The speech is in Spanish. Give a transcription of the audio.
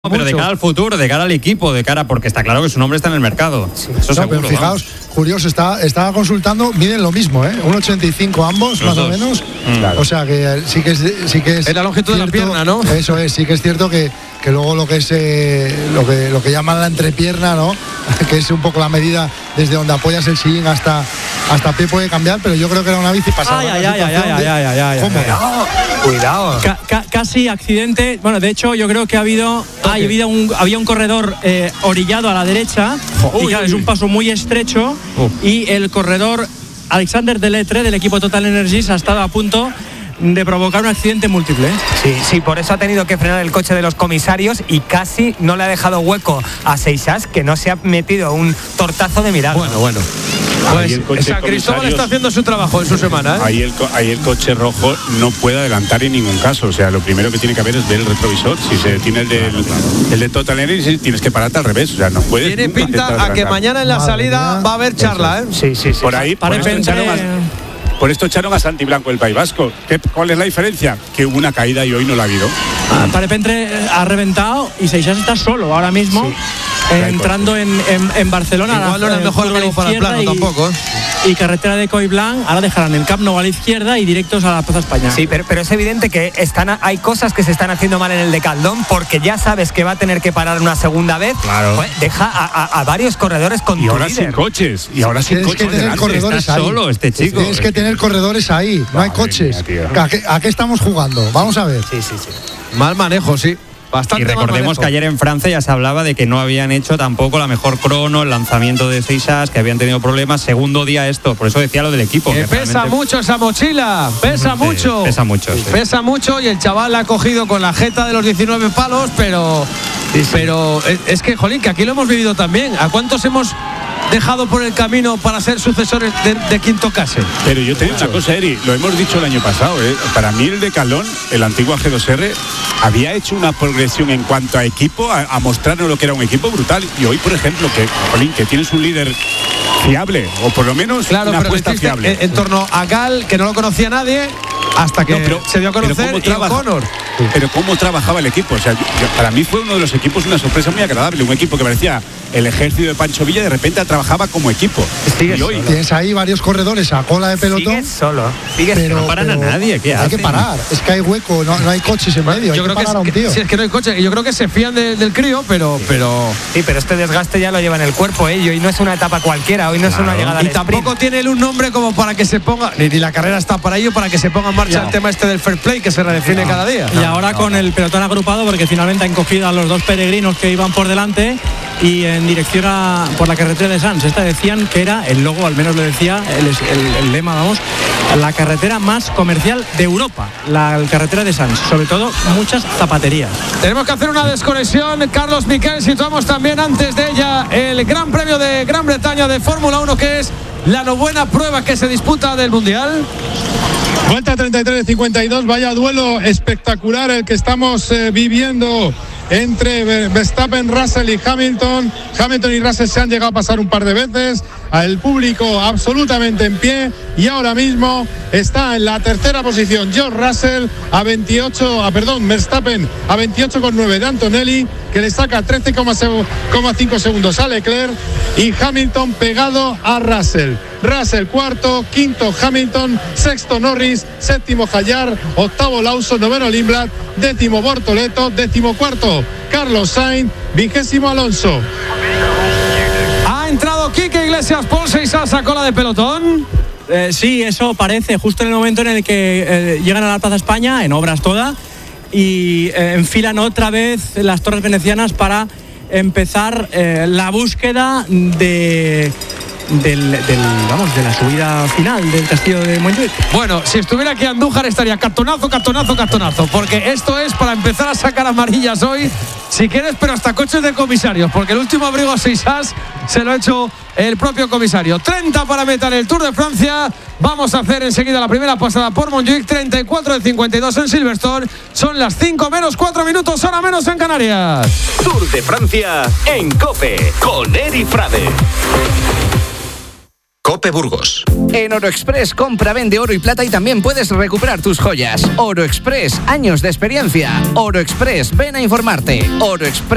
pero de cara al futuro, de cara al equipo, porque está claro que su nombre está en el mercado. Sí. Eso seguro. Pero fijaos, curioso, estaba consultando, miden lo mismo, 1,85 ambos, más o menos. Claro. O sea que sí que es la longitud cierto, de la pierna, ¿no? Eso es, sí que es cierto que luego lo que es lo que llaman la entrepierna, ¿no? Que es un poco la medida desde donde apoyas el sillín hasta pie puede cambiar, pero yo creo que era una bici pasada. Cuidado. Casi accidente. Bueno, de hecho yo creo que había un corredor orillado a la derecha y claro, es un paso muy estrecho y el corredor Alexander Deletre del equipo Total Energies ha estado a punto de provocar un accidente múltiple. Sí, por eso ha tenido que frenar el coche de los comisarios y casi no le ha dejado hueco a Seixas, que no se ha metido un tortazo de milagro. Bueno. Pues Cristóbal está haciendo su trabajo en su semana. Ahí el coche rojo no puede adelantar en ningún caso. O sea, lo primero que tiene que haber es ver el retrovisor. Si se tiene el de Total Energy, tienes que pararte al revés. O sea, no puedes. Tiene pinta a que mañana en la salida va a haber charla, Sí. Por ahí, por esto echaron a Santi Blanco del País Vasco. ¿Cuál es la diferencia? Que hubo una caída y hoy no la ha habido. Parepentre ha reventado y Seixas está solo ahora mismo. Entrando en Barcelona. Igual no era el mejor luego para el plano tampoco. Y carretera de Coiblanc, ahora dejarán el Camp Nou a la izquierda y directos a la Plaza España. Sí, pero es evidente que hay cosas que se están haciendo mal en el Decathlon, porque ya sabes que va a tener que parar una segunda vez. Claro. Pues deja a varios corredores con y ahora líder. Sin coches. Y ahora sin coches. Que tener corredores está ahí. Solo este chico. Tienes que tener corredores ahí. No hay coches. ¿A qué estamos jugando? Vamos a ver. Sí. Mal manejo, sí. Bastante. Y recordemos que ayer en Francia ya se hablaba de que no habían hecho tampoco la mejor crono, el lanzamiento de Seixas, que habían tenido problemas. Segundo día esto, por eso decía lo del equipo. Que pesa mucho esa mochila, pesa mucho. Pesa mucho. Sí. Pesa mucho y el chaval la ha cogido con la jeta de los 19 palos, pero es que, jolín, que aquí lo hemos vivido también. ¿A cuántos hemos dejado por el camino para ser sucesores de Quinto Case? Pero yo te digo una cosa, Eri, lo hemos dicho el año pasado, para mí el Decathlon, el antiguo G2R, había hecho una progresión en cuanto a equipo, a mostrarnos lo que era un equipo brutal. Y hoy, por ejemplo, que tienes un líder fiable, o por lo menos una apuesta fiable. En torno a Gal, que no lo conocía nadie, hasta que se dio a conocer O'Connor. Pero cómo trabajaba el equipo. O sea, para mí fue uno de los equipos una sorpresa muy agradable. Un equipo que parecía el ejército de Pancho Villa, de repente trabajaba como equipo. Y hoy tienes ahí varios corredores a cola de pelotón. Pero no paran a nadie. ¿Qué hacen? Hay que parar. Es que hay hueco, no hay coches en medio. Yo creo que es que no hay coche. Yo creo que se fían del crío, pero. Sí, pero este desgaste ya lo lleva en el cuerpo, Y hoy no es una etapa cualquiera. Hoy no es una llegada al sprint. Tampoco tiene un nombre como para que se ponga. Ni la carrera está para ello, para que se ponga en marcha el tema este del fair play que se redefine cada día. Y ahora con el pelotón agrupado, porque finalmente han cogido a los dos peregrinos que iban por delante y en dirección por la carretera de Sants. Esta decían que era, el logo al menos lo decía, el lema, la carretera más comercial de Europa, la carretera de Sants, sobre todo muchas zapaterías. Tenemos que hacer una desconexión, Carlos Miquel. Situamos también antes de ella el Gran Premio de Gran Bretaña de Fórmula 1, que es la novena prueba que se disputa del Mundial. Vuelta 33 de 52, vaya duelo espectacular el que estamos viviendo entre Verstappen, Russell y Hamilton. Hamilton y Russell se han llegado a pasar un par de veces, el público absolutamente en pie, y ahora mismo está en la tercera posición George Russell Verstappen a 28,9 de Antonelli, que le saca 13,5 segundos a Leclerc, y Hamilton pegado a Russell cuarto, quinto Hamilton, sexto Norris, séptimo Hallar, octavo Lawson, noveno Lindblad, décimo Bortoleto, décimo cuarto Carlos Sainz, vigésimo Alonso. Ha entrado Quique Iglesias por Seixas a cola de pelotón. Sí, eso parece, justo en el momento en el que llegan a la Plaza España, en obras toda, y enfilan otra vez las torres venecianas para empezar la búsqueda de la subida final del castillo de Montjuic. Bueno, si estuviera aquí Andújar estaría cartonazo, porque esto es para empezar a sacar amarillas hoy, si quieres, pero hasta coches de comisarios, porque el último abrigo a Seixas se lo ha hecho el propio comisario. 30 para meta en el Tour de Francia. Vamos a hacer enseguida la primera pasada por Montjuic. 34 de 52 en Silverstone. Son las 5 menos 4 minutos, hora menos en Canarias. Tour de Francia en COPE con Eri Frade. COPE Burgos. En Oro Express compra, vende oro y plata y también puedes recuperar tus joyas. Oro Express, años de experiencia. Oro Express, ven a informarte. Oro Express.